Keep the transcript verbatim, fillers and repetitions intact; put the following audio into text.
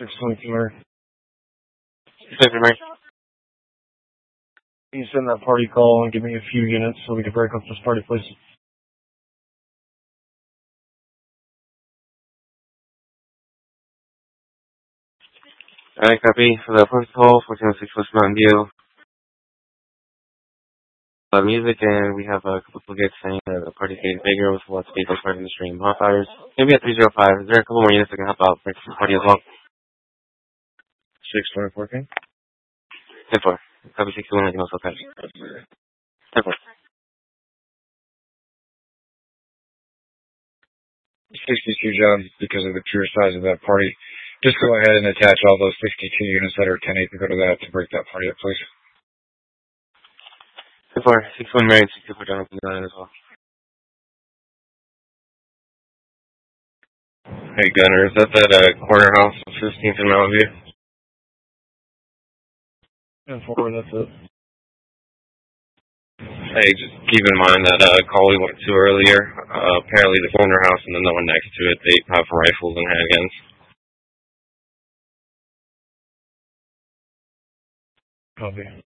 six twenty-two, Mary. six Mary. Can you send that party call and give me a few units so we can break up this party, please? Alright, copy. For the party call, fourteen oh six West Mountain View. Uh, music, and we have a couple of kids saying that the party is bigger with lots of people starting the stream. Hot fires. Maybe at three oh five. Is there a couple more units that can help out break the party as well? six twenty-four, King. ten four. Copy sixty-one, I can also patch. ten four. sixty-two, John, because of the pure size of that party. Just go ahead and attach all those sixty-two units that are ten eight to go to that to break that party up, please. ten four. sixty-one Marion, sixty-four John, open the line as well. Hey, Gunner, is that that uh, corner house on fifteenth and Mountain View? ten four, that's it. Hey, just keep in mind that uh, call we went to earlier. Uh, apparently the corner house and then the one next to it, they have rifles and handguns. Copy.